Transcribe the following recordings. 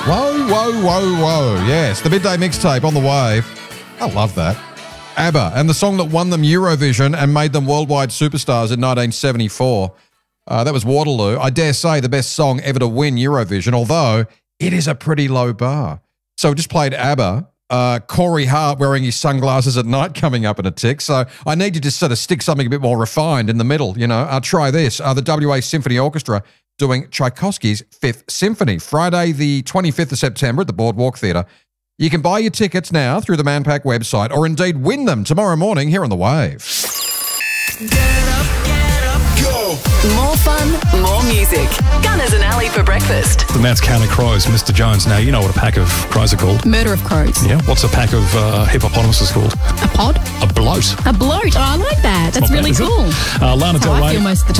Whoa, whoa, whoa, whoa. Yes, the midday mixtape on the way. I love that. ABBA, and the song that won them Eurovision and made them worldwide superstars in 1974. That was Waterloo. I dare say the best song ever to win Eurovision, although it is a pretty low bar. So we just played ABBA. Corey Hart wearing his sunglasses at night coming up in a tick. So I need you to sort of stick something a bit more refined in the middle, you know. Try this. The WA Symphony Orchestra doing Tchaikovsky's Fifth Symphony, Friday the 25th of September at the Boardwalk Theatre. You can buy your tickets now through the Manpack website or indeed win them tomorrow morning here on The Wave. Get up, go! More fun, more music. Gunners and Ali for breakfast. The Mount's Counter Crows, Mr. Jones. Now, you know what a pack of crows are called. Murder of crows. Yeah. What's a pack of hippopotamuses called? A pod? A bloat. A bloat. Oh, I like that. That's really cool. Lana That's Del how I Rey. feel most of the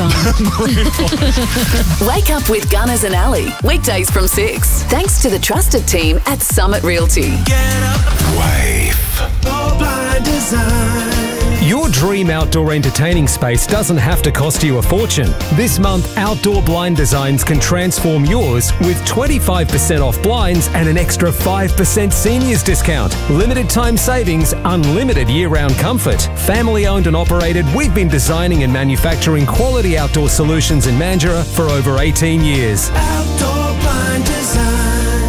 time. Wake up with Gunners and Ali. Weekdays from 6. Thanks to the trusted team at Summit Realty. Get up, Wave. Door Blind Design. Your dream outdoor entertaining space doesn't have to cost you a fortune. This month, Outdoor Blind Designs can transform yours with 25% off blinds and an extra 5% seniors discount. Limited time savings, unlimited year-round comfort. Family owned and operated, we've been designing and manufacturing quality outdoor solutions in Mandurah for over 18 years. Outdoor Blind Design.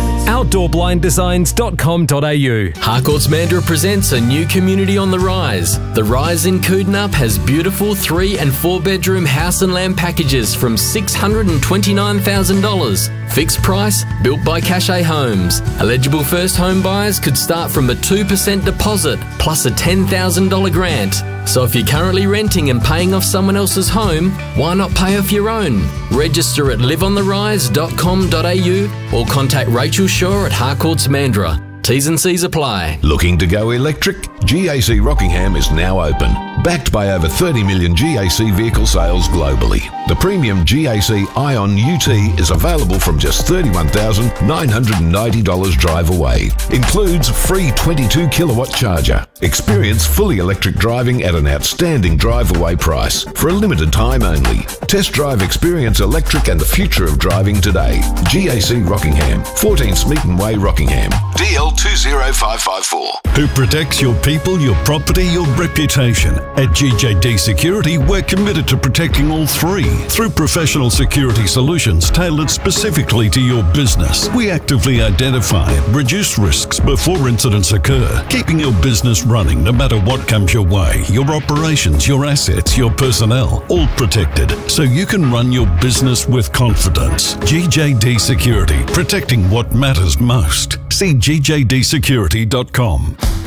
OutdoorBlindDesigns.com.au. Harcourt's Mandurah presents a new community on the rise. The Rise in Koodnup has beautiful 3 and 4 bedroom house and land packages from $629,000. Fixed price, built by Cachet Homes. Eligible first home buyers could start from a 2% deposit plus a $10,000 grant. So if you're currently renting and paying off someone else's home, why not pay off your own? Register at liveontherise.com.au or contact Rachel Shaw at Harcourt's Mandurah. T's and C's apply. Looking to go electric? GAC Rockingham is now open. Backed by over 30 million GAC vehicle sales globally. The premium GAC Ion UT is available from just $31,990 drive away. Includes free 22 kilowatt charger. Experience fully electric driving at an outstanding drive away price for a limited time only. Test drive Experience Electric and the future of driving today. GAC Rockingham, 14 Smeaton Way, Rockingham. DL 20554. Who protects your people, your property, your reputation? At GJD Security, we're committed to protecting all three through professional security solutions tailored specifically to your business. We actively identify and reduce risks before incidents occur, keeping your business running no matter what comes your way. Your operations, your assets, your personnel, all protected so you can run your business with confidence. GJD Security, protecting what matters most. See gjdsecurity.com.